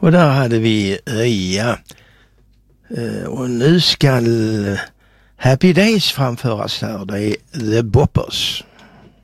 Och där hade vi Öja. Och nu ska Happy Days framföras här. Det är The Boppers.